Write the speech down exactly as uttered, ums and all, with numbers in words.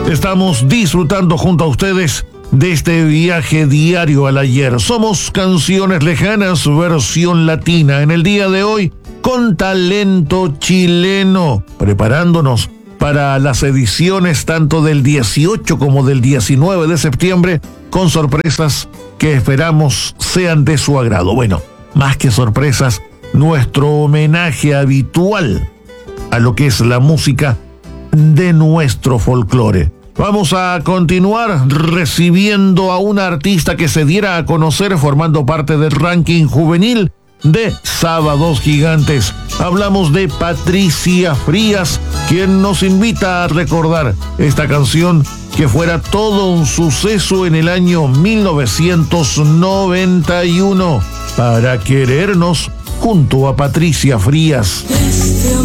Estamos disfrutando junto a ustedes de este viaje diario al ayer. Somos Canciones Lejanas, versión latina. En el día de hoy, con talento chileno, preparándonos para las ediciones tanto del dieciocho como del diecinueve de septiembre, con sorpresas que esperamos sean de su agrado. Bueno, más que sorpresas, nuestro homenaje habitual a lo que es la música de nuestro folclore. Vamos a continuar recibiendo a una artista que se diera a conocer formando parte del ranking juvenil de Sábados Gigantes. Hablamos de Patricia Frías, quien nos invita a recordar esta canción que fuera todo un suceso en el año mil novecientos noventa y uno. Para querernos, junto a Patricia Frías. Este